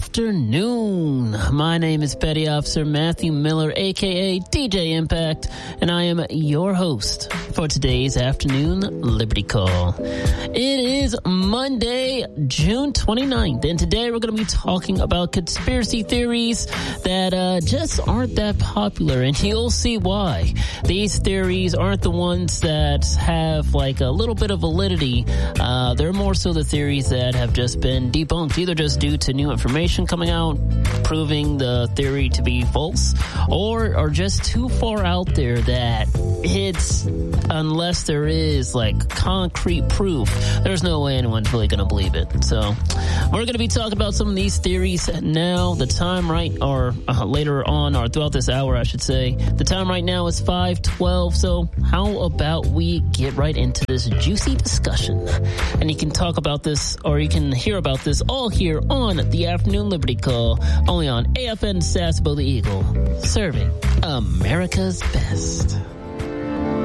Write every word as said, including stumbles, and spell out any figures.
afternoon. My name is Petty Officer Matthew Miller, aka D J Impact, and I am your host for today's afternoon Liberty Call. It is Monday, June twenty-ninth, and today we're going to be talking about conspiracy theories that uh, just aren't that popular, and you'll see why. These theories aren't the ones that have like a little bit of validity. Uh, they're more so the theories that have just been debunked, either just due to new information coming out proving the theory to be false, or are just too far out there that it's, unless there is like concrete proof, there's no way anyone's really going to believe it. So we're going to be talking about some of these theories now. The time right, or uh, later on, or throughout this hour, I should say. The time right now is five twelve, so how about we get right into this juicy discussion? And you can talk about this, or you can hear about this all here on the Afternoon Liberty Call, only on A F N Sasebo the Eagle, serving America's best.